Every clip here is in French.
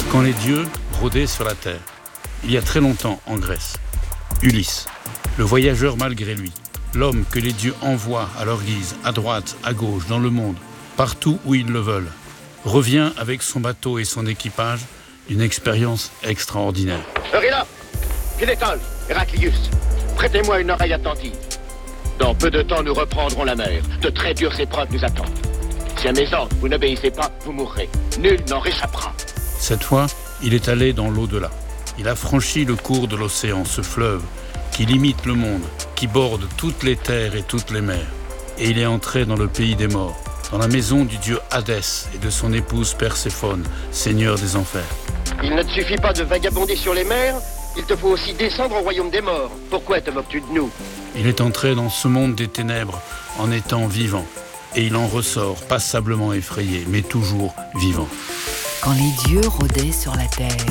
Quand les dieux rôdaient sur la terre, il y a très longtemps en Grèce, Ulysse, le voyageur malgré lui, l'homme que les dieux envoient à leur guise, à droite, à gauche, dans le monde, partout où ils le veulent, revient avec son bateau et son équipage d'une expérience extraordinaire. Eurila, Philétol, Héraclius, prêtez-moi une oreille attentive. Dans peu de temps, nous reprendrons la mer. De très dures épreuves nous attendent. Si à mes ordres vous n'obéissez pas, vous mourrez. Nul n'en réchappera. Cette fois, il est allé dans l'au-delà. Il a franchi le cours de l'océan, ce fleuve qui limite le monde, qui borde toutes les terres et toutes les mers. Et il est entré dans le pays des morts, dans la maison du dieu Hadès et de son épouse Perséphone, seigneur des enfers. Il ne te suffit pas de vagabonder sur les mers, il te faut aussi descendre au royaume des morts. Pourquoi te moques-tu de nous? Il est entré dans ce monde des ténèbres en étant vivant. Et il en ressort passablement effrayé, mais toujours vivant. Quand les dieux rôdaient sur la terre.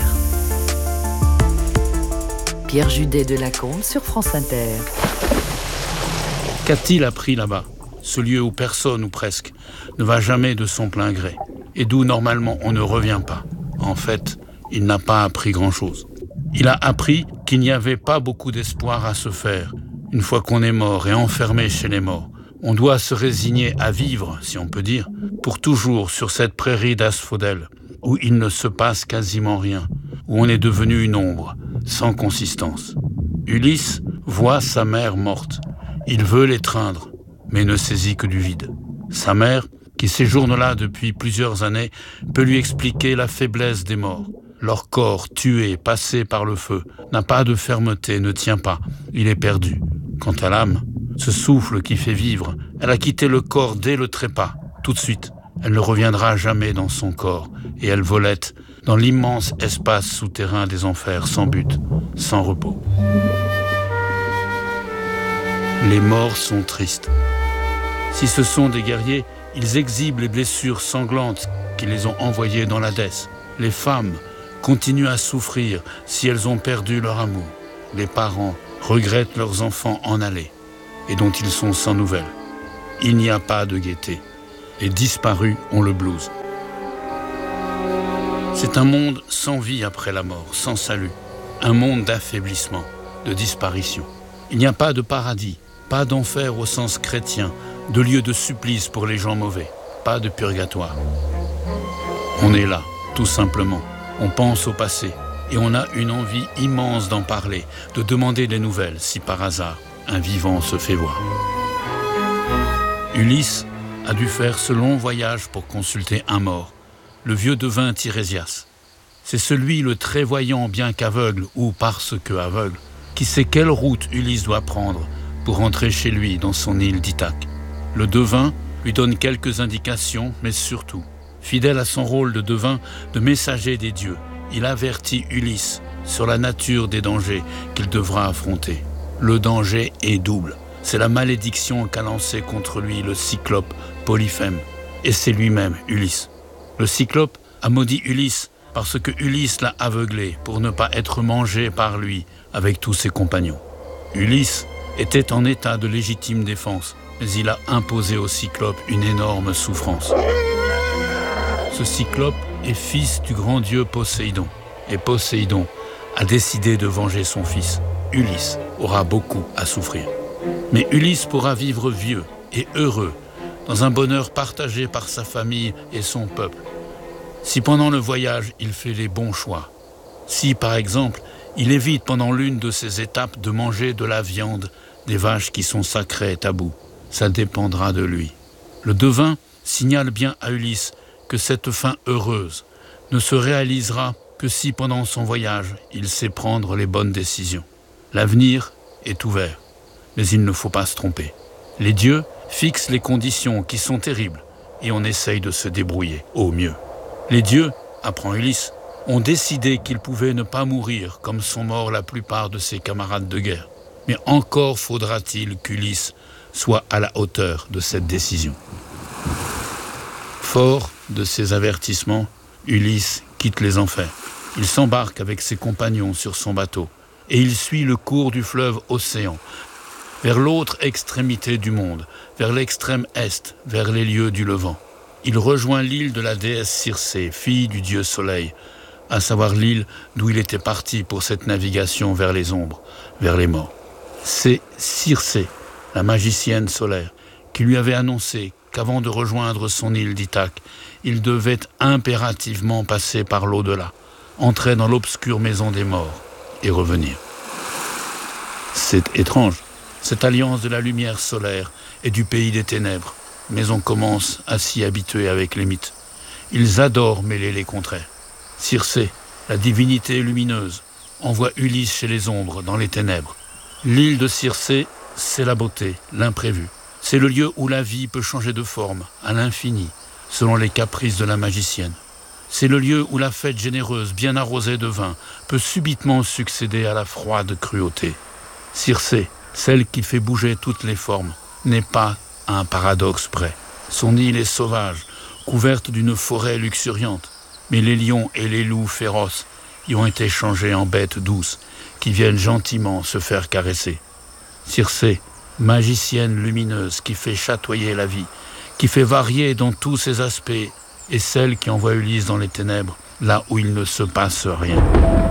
Pierre Judet de Lacombe sur France Inter. Qu'a-t-il appris là-bas? Ce lieu où personne, ou presque, ne va jamais de son plein gré, et d'où normalement on ne revient pas. En fait, il n'a pas appris grand-chose. Il a appris qu'il n'y avait pas beaucoup d'espoir à se faire. Une fois qu'on est mort et enfermé chez les morts, on doit se résigner à vivre, si on peut dire, pour toujours sur cette prairie d'asphodèles, où il ne se passe quasiment rien, où on est devenu une ombre, sans consistance. Ulysse voit sa mère morte. Il veut l'étreindre, mais ne saisit que du vide. Sa mère, qui séjourne là depuis plusieurs années, peut lui expliquer la faiblesse des morts. Leur corps, tué, passé par le feu, n'a pas de fermeté, ne tient pas. Il est perdu. Quant à l'âme, ce souffle qui fait vivre, elle a quitté le corps dès le trépas, tout de suite. Elle ne reviendra jamais dans son corps, et elle volette dans l'immense espace souterrain des enfers, sans but, sans repos. Les morts sont tristes. Si ce sont des guerriers, ils exhibent les blessures sanglantes qui les ont envoyés dans l'Hadès. Les femmes continuent à souffrir si elles ont perdu leur amour. Les parents regrettent leurs enfants en allée et dont ils sont sans nouvelles. Il n'y a pas de gaieté. Les disparus ont le blues. C'est un monde sans vie après la mort, sans salut. Un monde d'affaiblissement, de disparition. Il n'y a pas de paradis, pas d'enfer au sens chrétien, de lieu de supplice pour les gens mauvais, pas de purgatoire. On est là, tout simplement. On pense au passé et on a une envie immense d'en parler, de demander des nouvelles si par hasard un vivant se fait voir. Ulysse a dû faire ce long voyage pour consulter un mort, le vieux devin Tirésias. C'est celui le très voyant bien qu'aveugle ou parce que aveugle, qui sait quelle route Ulysse doit prendre pour rentrer chez lui dans son île d'Ithaque. Le devin lui donne quelques indications, mais surtout, fidèle à son rôle de devin, de messager des dieux, il avertit Ulysse sur la nature des dangers qu'il devra affronter. Le danger est double. C'est la malédiction qu'a lancée contre lui le cyclope Polyphème. Et c'est lui-même, Ulysse. Le cyclope a maudit Ulysse parce que Ulysse l'a aveuglé pour ne pas être mangé par lui avec tous ses compagnons. Ulysse était en état de légitime défense, mais il a imposé au cyclope une énorme souffrance. Ce cyclope est fils du grand dieu Poséidon. Et Poséidon a décidé de venger son fils. Ulysse aura beaucoup à souffrir. Mais Ulysse pourra vivre vieux et heureux, dans un bonheur partagé par sa famille et son peuple. Si pendant le voyage, il fait les bons choix. Si, par exemple, il évite pendant l'une de ces étapes de manger de la viande des vaches qui sont sacrées et tabous, ça dépendra de lui. Le devin signale bien à Ulysse que cette fin heureuse ne se réalisera que si pendant son voyage, il sait prendre les bonnes décisions. L'avenir est ouvert, mais il ne faut pas se tromper. Les dieux fixent les conditions qui sont terribles et on essaye de se débrouiller au mieux. Les dieux, apprend Ulysse, ont décidé qu'ils pouvaient ne pas mourir comme sont morts la plupart de ses camarades de guerre. Mais encore faudra-t-il qu'Ulysse soit à la hauteur de cette décision. Fort de ces avertissements, Ulysse quitte les enfers. Il s'embarque avec ses compagnons sur son bateau et il suit le cours du fleuve Océan, vers l'autre extrémité du monde, vers l'extrême est, vers les lieux du Levant. Il rejoint l'île de la déesse Circé, fille du dieu Soleil, à savoir l'île d'où il était parti pour cette navigation vers les ombres, vers les morts. C'est Circé, la magicienne solaire, qui lui avait annoncé qu'avant de rejoindre son île d'Ithaque, il devait impérativement passer par l'au-delà, entrer dans l'obscure maison des morts et revenir. C'est étrange, cette alliance de la lumière solaire et du pays des ténèbres, mais on commence à s'y habituer avec les mythes. Ils adorent mêler les contraires. Circé, la divinité lumineuse, envoie Ulysse chez les ombres, dans les ténèbres. L'île de Circé, c'est la beauté, l'imprévu. C'est le lieu où la vie peut changer de forme, à l'infini, selon les caprices de la magicienne. C'est le lieu où la fête généreuse, bien arrosée de vin, peut subitement succéder à la froide cruauté. Circé, celle qui fait bouger toutes les formes, n'est pas à un paradoxe près. Son île est sauvage, couverte d'une forêt luxuriante, mais les lions et les loups féroces y ont été changés en bêtes douces, qui viennent gentiment se faire caresser. Circé, magicienne lumineuse qui fait chatoyer la vie, qui fait varier dans tous ses aspects, est celle qui envoie Ulysse dans les ténèbres, là où il ne se passe rien.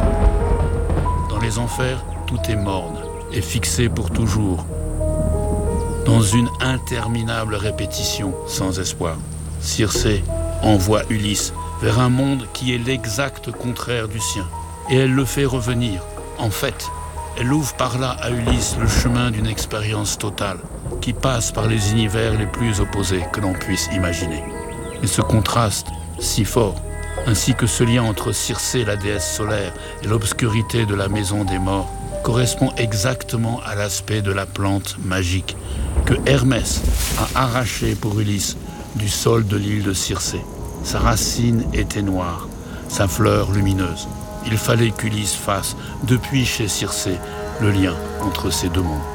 Dans les enfers, tout est morne et fixé pour toujours, dans une interminable répétition sans espoir. Circé envoie Ulysse vers un monde qui est l'exact contraire du sien, et elle le fait revenir. En fait, elle ouvre par là à Ulysse le chemin d'une expérience totale, qui passe par les univers les plus opposés que l'on puisse imaginer. Mais ce contraste, si fort, ainsi que ce lien entre Circé, la déesse solaire, et l'obscurité de la maison des morts, correspond exactement à l'aspect de la plante magique que Hermès a arrachée pour Ulysse du sol de l'île de Circé. Sa racine était noire, sa fleur lumineuse. Il fallait qu'Ulysse fasse, depuis chez Circé, le lien entre ces deux mondes.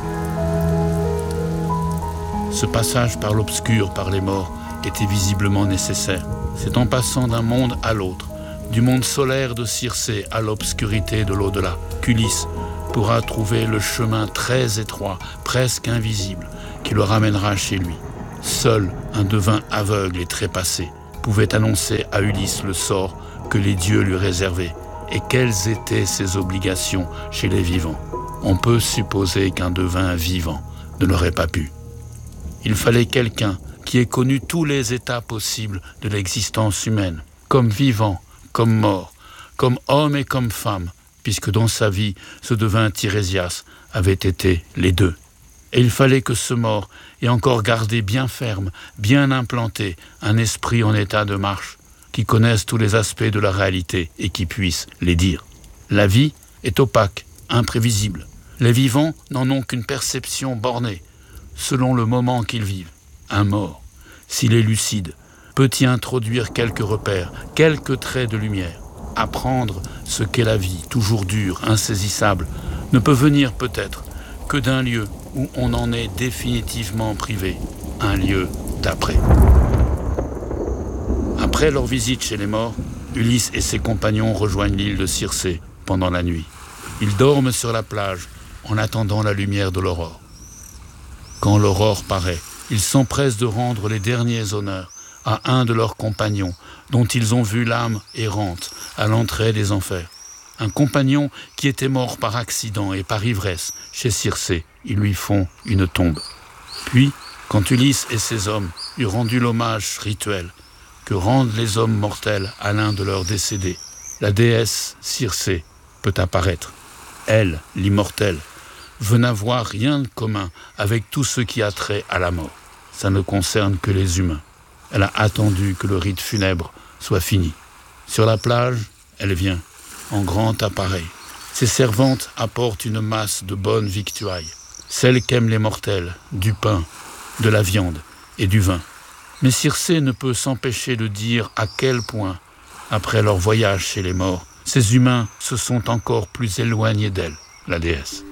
Ce passage par l'obscur, par les morts, était visiblement nécessaire. C'est en passant d'un monde à l'autre, du monde solaire de Circé à l'obscurité de l'au-delà, qu'Ulysse pourra trouver le chemin très étroit, presque invisible, qui le ramènera chez lui. Seul un devin aveugle et trépassé pouvait annoncer à Ulysse le sort que les dieux lui réservaient et quelles étaient ses obligations chez les vivants. On peut supposer qu'un devin vivant ne l'aurait pas pu. Il fallait quelqu'un qui ait connu tous les états possibles de l'existence humaine, comme vivant, comme mort, comme homme et comme femme, puisque dans sa vie, ce devin Tirésias avait été les deux. Et il fallait que ce mort ait encore gardé bien ferme, bien implanté, un esprit en état de marche, qui connaisse tous les aspects de la réalité et qui puisse les dire. La vie est opaque, imprévisible. Les vivants n'en ont qu'une perception bornée, selon le moment qu'ils vivent. Un mort, s'il est lucide, peut y introduire quelques repères, quelques traits de lumière. Apprendre ce qu'est la vie, toujours dure, insaisissable, ne peut venir peut-être que d'un lieu où on en est définitivement privé, un lieu d'après. Après leur visite chez les morts, Ulysse et ses compagnons rejoignent l'île de Circé pendant la nuit. Ils dorment sur la plage en attendant la lumière de l'aurore. Quand l'aurore paraît, ils s'empressent de rendre les derniers honneurs à un de leurs compagnons dont ils ont vu l'âme errante à l'entrée des enfers. Un compagnon qui était mort par accident et par ivresse chez Circé. Ils lui font une tombe. Puis, quand Ulysse et ses hommes eurent rendu l'hommage rituel que rendent les hommes mortels à l'un de leurs décédés, la déesse Circé peut apparaître. Elle, l'immortelle, veut n'avoir rien de commun avec tout ce qui a trait à la mort. Ça ne concerne que les humains. Elle a attendu que le rite funèbre soit fini. Sur la plage, elle vient, en grand appareil. Ses servantes apportent une masse de bonnes victuailles, celles qu'aiment les mortels, du pain, de la viande et du vin. Mais Circé ne peut s'empêcher de dire à quel point, après leur voyage chez les morts, ces humains se sont encore plus éloignés d'elle, la déesse.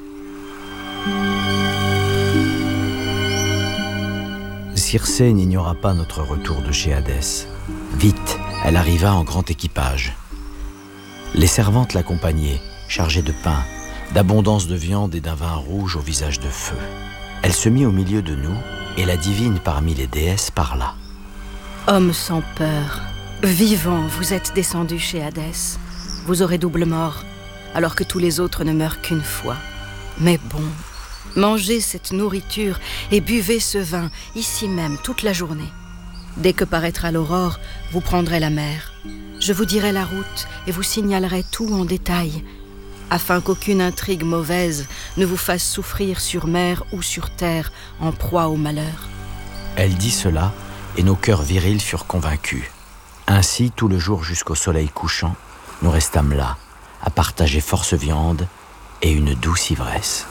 Circé n'ignora pas notre retour de chez Hadès. Vite, elle arriva en grand équipage. Les servantes l'accompagnaient, chargées de pain, d'abondance de viande et d'un vin rouge au visage de feu. Elle se mit au milieu de nous, et la divine parmi les déesses parla. Homme sans peur, vivant, vous êtes descendu chez Hadès. vous aurez double mort, alors que tous les autres ne meurent qu'une fois. Mais bon, mangez cette nourriture et buvez ce vin, ici même, toute la journée. Dès que paraîtra l'aurore, vous prendrez la mer. Je vous dirai la route et vous signalerai tout en détail, afin qu'aucune intrigue mauvaise ne vous fasse souffrir sur mer ou sur terre en proie au malheur. Elle dit cela, et nos cœurs virils furent convaincus. Ainsi, tout le jour jusqu'au soleil couchant, nous restâmes là, à partager force viande et une douce ivresse.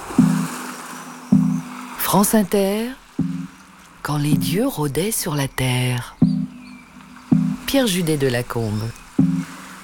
France Inter, quand les dieux rôdaient sur la terre. Pierre Judet de Lacombe.